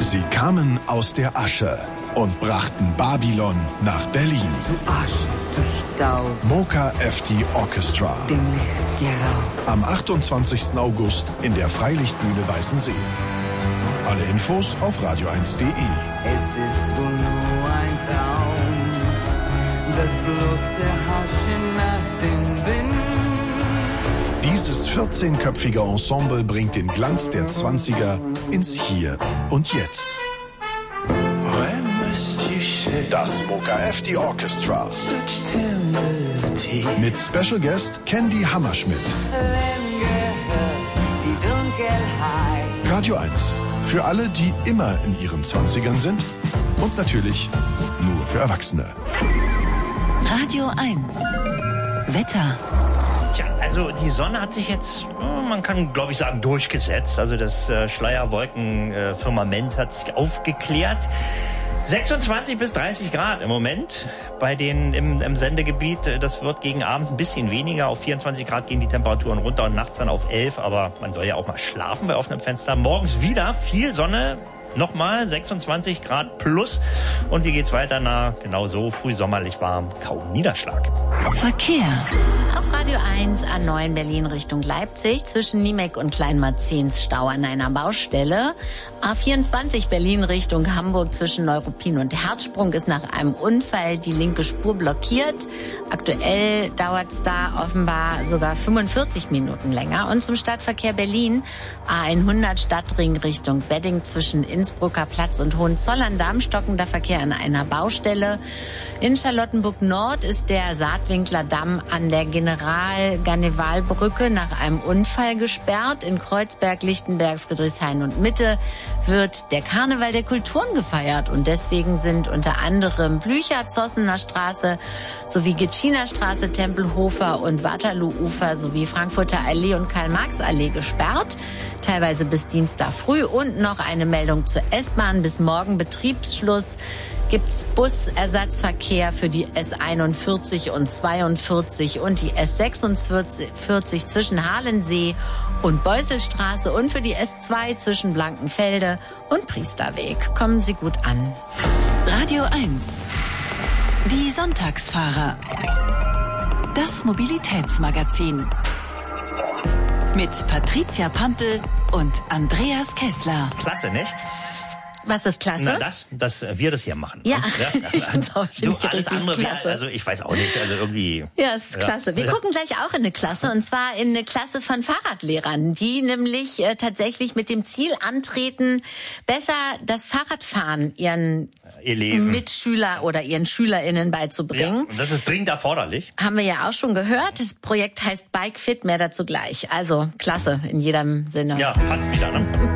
Sie kamen aus der Asche und brachten Babylon nach Berlin. Zu Asche, zu Staub. Mocha FT Orchestra. Dem Licht geraubt. Am 28. August in der Freilichtbühne Weißensee. Alle Infos auf radio1.de. Es ist wohl nur ein Traum, das bloße Haschen nach dem Wind. Dieses 14-köpfige Ensemble bringt den Glanz der 20er ins Hier und Jetzt. Das Mocha FT Orchestra. Mit Special Guest Candy Hammerschmidt. Die Dunkelheit. Radio 1. Für alle, die immer in ihren 20ern sind. Und natürlich nur für Erwachsene. Radio 1. Wetter. Tja, also die Sonne hat sich jetzt, man kann glaube ich sagen, durchgesetzt. Also das Schleierwolkenfirmament hat sich aufgeklärt. 26 bis 30 Grad im Moment bei den im Sendegebiet. Das wird gegen Abend ein bisschen weniger. Auf 24 Grad gehen die Temperaturen runter und nachts dann auf 11. Aber man soll ja auch mal schlafen bei offenem Fenster. Morgens wieder viel Sonne. Nochmal 26 Grad plus. Und wie geht's weiter? Na, genau so, früh sommerlich warm, kaum Niederschlag. Verkehr. Auf Radio 1 A9 Berlin Richtung Leipzig zwischen Niemek und Kleinmarzens Stau an einer Baustelle. A24 Berlin Richtung Hamburg zwischen Neuruppin und Herzsprung ist nach einem Unfall die linke Spur blockiert. Aktuell dauert es da offenbar sogar 45 Minuten länger. Und zum Stadtverkehr Berlin A100 Stadtring Richtung Wedding zwischen Innsbrucker Platz und Hohenzollern-Damm stockender Verkehr an einer Baustelle. In Charlottenburg Nord ist der Saatwinkler Damm an der General-Garneval-Brücke nach einem Unfall gesperrt. In Kreuzberg, Lichtenberg, Friedrichshain und Mitte wird der Karneval der Kulturen gefeiert. Und deswegen sind unter anderem Blücher, Zossener Straße sowie Gitschiner Straße, Tempelhofer und Waterloo-Ufer sowie Frankfurter Allee und Karl-Marx-Allee gesperrt. Teilweise bis Dienstag früh. Und noch eine Meldung zur S-Bahn. Bis morgen Betriebsschluss gibt's Busersatzverkehr für die S41 und 42 und die S46 zwischen Halensee und Beusselstraße und für die S2 zwischen Blankenfelde und Priesterweg. Kommen Sie gut an. Radio 1. Die Sonntagsfahrer. Das Mobilitätsmagazin. Mit Patricia Pampel und Andreas Kessler. Klasse, nicht? Was ist klasse? Na, dass wir das hier machen. Ja, ja. ich finde auch Alles andere, klasse. also ich weiß auch nicht, also irgendwie. Ja, ist klasse. Wir gucken gleich auch in eine Klasse, und zwar in eine Klasse von Fahrradlehrern, die nämlich tatsächlich mit dem Ziel antreten, besser das Fahrradfahren ihren Mitschüler oder ihren SchülerInnen beizubringen. Ja, und das ist dringend erforderlich. Haben wir ja auch schon gehört. Das Projekt heißt Bike Fit, mehr dazu gleich. Also klasse in jedem Sinne. Ja, passt wieder, ne?